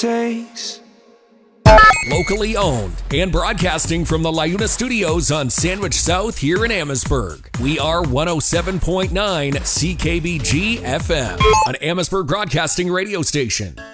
takes. Locally owned and broadcasting from the LiUNA Studios on Sandwich South here in Amherstburg. We are 107.9 CKBG FM, an Amherstburg broadcasting radio station.